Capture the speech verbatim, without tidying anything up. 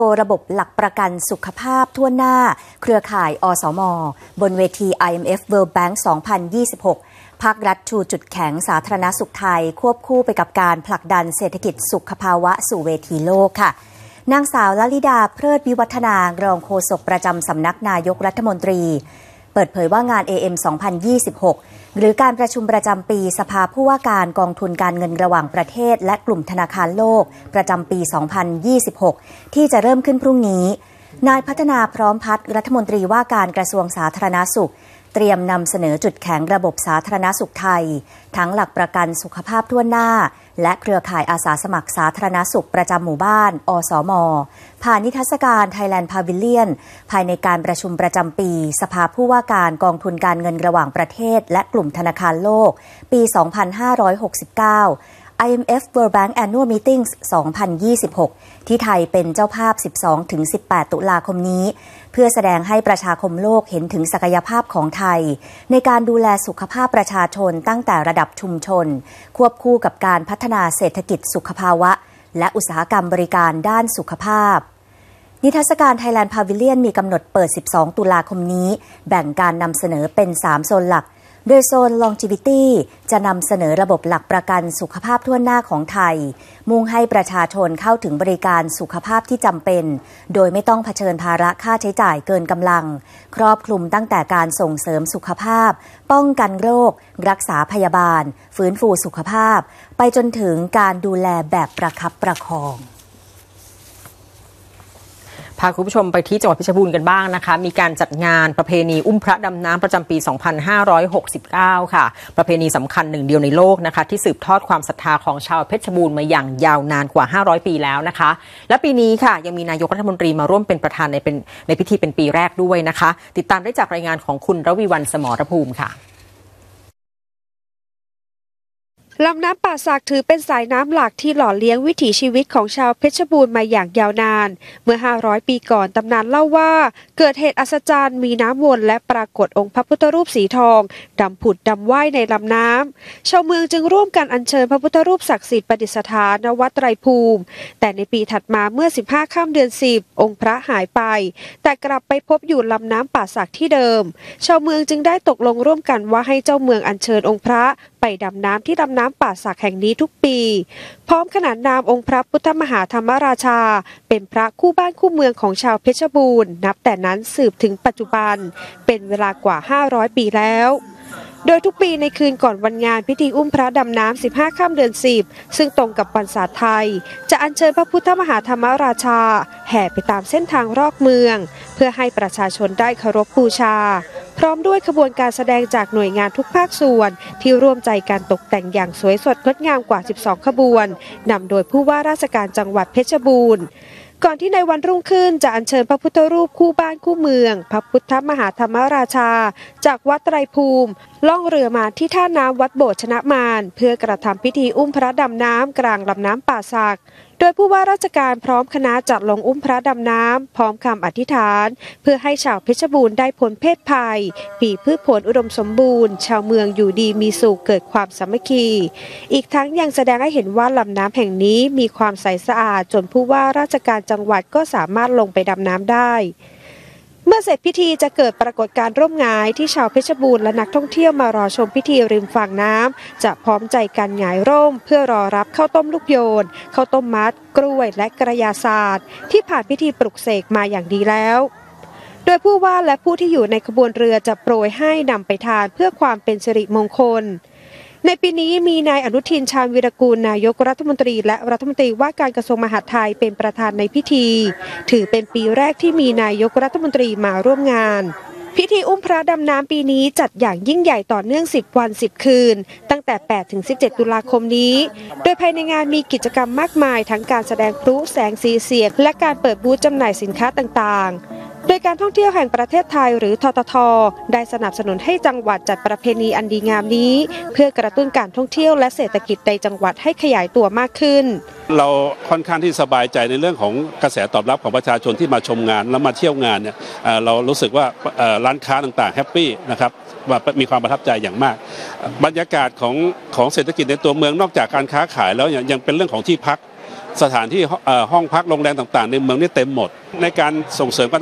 ระบบหลักประกันสุขภาพทั่วหน้าเครือข่ายอสม.บนเวที ไอ เอ็ม เอฟ World Bank สองพันยี่สิบหก ภาครัฐชูจุดแข็งสาธารณสุขไทยควบคู่ไปกับการผลักดันเศรษฐกิจสุขภาวะสู่เวทีโลกค่ะนางสาวลลิดาเพลิดวิวัฒนารองโฆษกประจำสำนักนายกรัฐมนตรีเปิดเผยว่างาน เอ เอ็ม สองพันยี่สิบหก หรือการประชุมประจำปีสภาผู้ว่าการกองทุนการเงินระหว่างประเทศและกลุ่มธนาคารโลกประจำปี สองพันยี่สิบหก ที่จะเริ่มขึ้นพรุ่งนี้นายพัฒนาพร้อมพัฒน์รัฐมนตรีว่าการกระทรวงสาธารณสุขเตรียมนำเสนอจุดแข็งระบบสาธารณสุขไทยทั้งหลักประกันสุขภาพทั่วหน้าและเครือข่ายอาสาสมัครสาธารณสุขประจำหมู่บ้านอสม.ผ่านนิทรรศการ Thailand Pavilion ภายในการประชุมประจำปีสภาผู้ว่าการกองทุนการเงินระหว่างประเทศและกลุ่มธนาคารโลกปี สองพันห้าร้อยหกสิบเก้าไอ เอ็ม เอฟ World Bank Annual Meetings สองพันยี่สิบหก ที่ไทยเป็นเจ้าภาพ สิบสองถึงสิบแปด ตุลาคมนี้เพื่อแสดงให้ประชาคมโลกเห็นถึงศักยภาพของไทยในการดูแลสุขภาพประชาชนตั้งแต่ระดับชุมชนควบคู่กับการพัฒนาเศรษฐกิจสุขภาวะและอุตสาหกรรมบริการด้านสุขภาพนิทรรศการ Thailand Pavilion มีกำหนดเปิด สิบสอง ตุลาคมนี้แบ่งการนำเสนอเป็น สาม โซนหลักโดยโซน Longevity จะนำเสนอระบบหลักประกันสุขภาพทั่วหน้าของไทยมุ่งให้ประชาชนเข้าถึงบริการสุขภาพที่จำเป็นโดยไม่ต้องเผชิญภาระค่าใช้จ่ายเกินกำลังครอบคลุมตั้งแต่การส่งเสริมสุขภาพป้องกันโรครักษาพยาบาลฟื้นฟูสุขภาพไปจนถึงการดูแลแบบประคับประคองพาคุณผู้ชมไปที่จังหวัดเพชรบูรณ์กันบ้างนะคะมีการจัดงานประเพณีอุ้มพระดำน้ำประจำปี สองพันห้าร้อยหกสิบเก้า ค่ะประเพณีสำคัญหนึ่งเดียวในโลกนะคะที่สืบทอดความศรัทธาของชาวเพชรบูรณ์มาอย่างยาวนานกว่าห้าร้อยปีแล้วนะคะและปีนี้ค่ะยังมีนายกรัฐมนตรีมาร่วมเป็นประธานในเป็นในพิธีเป็นปีแรกด้วยนะคะติดตามได้จากรายงานของคุณระวีวรรณสมรภูมิค่ะลำน้ำป่าสักถือเป็นสายน้ำหลักที่หล่อเลี้ยงวิถีชีวิตของชาวเพชรบูรณ์มาอย่างยาวนานเมื่อห้าร้อยปีก่อนตำนานเล่าว่าเกิดเหตุอัศจรรย์มีน้ำวนและปรากฏองค์พระพุทธรูปสีทองดำผุดดำว่ายในลำน้ำชาวเมืองจึงร่วมกันอัญเชิญพระพุทธรูปศักดิ์สิทธิ์ประดิษฐานณวัดไตรภูมิแต่ในปีถัดมาเมื่อสิบห้าค่ำเดือนสิบองค์พระหายไปแต่กลับไปพบอยู่ลำน้ำป่าสักที่เดิมชาวเมืองจึงได้ตกลงร่วมกันว่าให้เจ้าเมืองอัญเชิญองค์พระไปดำน้ำที่ลำน้ำป่าสักแห่งนี้ทุกปีพร้อมขนานนามองค์พระพุทธมหาธรรมราชาเป็นพระคู่บ้านคู่เมืองของชาวเพชรบูรณ์นับแต่นั้นสืบถึงปัจจุบันเป็นเวลากว่าห้าร้อยปีแล้วโดยทุกปีในคืนก่อนวันงานพิธีอุ้มพระดำน้ำสิบห้าค่ำเดือนสิบซึ่งตรงกับวันศาสตร์ไทยจะอัญเชิญพระพุทธมหาธรรมราชาแห่ไปตามเส้นทางรอบเมืองเพื่อให้ประชาชนได้เคารพบูชาพร้อมด้วยขบวนการแสดงจากหน่วยงานทุกภาคส่วนที่ร่วมใจการตกแต่งอย่างสวยสดงดงามกว่าสิบสองขบวนนำโดยผู้ว่าราชการจังหวัดเพชรบูรณ์ก่อนที่ในวันรุ่งขึ้นจะอัญเชิญพระพุทธรูปคู่บ้านคู่เมืองพระพุทธมหาธรรมราชาจากวัดไตรภูมิล่องเรือมาที่ท่าน้ำวัดโบสถ์ชนะมารเพื่อกระทำพิธีอุ้มพระดำน้ำกลางลำน้ำป่าสักโดยผู้ว่าราชการพร้อมคณะจัดลงอุ้มพระดำน้ำพร้อมคำอธิษฐานเพื่อให้ชาวเพชรบูรณ์ได้พ้นเพศภัยปีพืชผลอุดมสมบูรณ์ชาวเมืองอยู่ดีมีสุขเกิดความสามัคคีอีกทั้งยังแสดงให้เห็นว่าลำน้ำแห่งนี้มีความใสสะอาดจนผู้ว่าราชการจังหวัดก็สามารถลงไปดำน้ำได้เมื่อเสร็จพิธีจะเกิดปรากฏการณ์ร่มหงายที่ชาวเพชรบูรณ์และนักท่องเที่ยวมารอชมพิธีริมฝั่งน้ำจะพร้อมใจกันหงายร่มเพื่อรอรับข้าวต้มลูกโยนข้าวต้มมัดกล้วยและกระยาศาสตร์ที่ผ่านพิธีปลุกเสกมาอย่างดีแล้วโดยผู้ว่าและผู้ที่อยู่ในขบวนเรือจะโปรยให้นำไปทานเพื่อความเป็นสิริมงคลในปีนี้มีนายอนุทินชาญวีรกูลนายกรัฐมนตรีและรัฐมนตรีว่าการกระทรวงมหาดไทยเป็นประธานในพิธีถือเป็นปีแรกที่มีนายกรัฐมนตรีมาร่วมงานพิธีอุ้มพระดำน้ำปีนี้จัดอย่างยิ่งใหญ่ต่อเนื่องสิบวันสิบคืนตั้งแต่แปดถึงสิบเจ็ดตุลาคมนี้โดยภายในงานมีกิจกรรมมากมายทั้งการแสดงพลุแสงสีเสียงและการเปิดบูธจำหน่ายสินค้าต่างๆโดยการท่องเที่ยวแห่งประเทศไทยหรือททท.ได้สนับสนุนให้จังหวัดจัดประเพณีอันดีงามนี้เพื่อกระตุ้นการท่องเที่ยวและเศรษฐกิจในจังหวัดให้ขยายตัวมากขึ้นเราค่อนข้างที่สบายใจในเรื่องของกระแสตอบรับของประชาชนที่มาชมงานและมาเที่ยวงานเนี่ยเรารู้สึกว่าร้านค้าต่างๆแฮปปี้นะครับว่ามีความประทับใจอย่างมากบรรยากาศของของเศรษฐกิจในตัวเมืองนอกจากการค้าขายแล้วยังเป็นเรื่องของที่พักสถานที่ห้องพักโรงแรมต่างๆในเมืองนี่เต็มหมดในการส่งเสริมการ